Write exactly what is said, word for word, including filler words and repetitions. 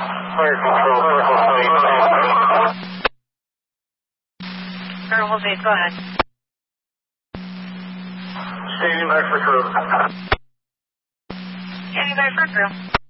Fire control, Circle eight. Circle eight, go ahead. Standing by for crew. Standing by for crew.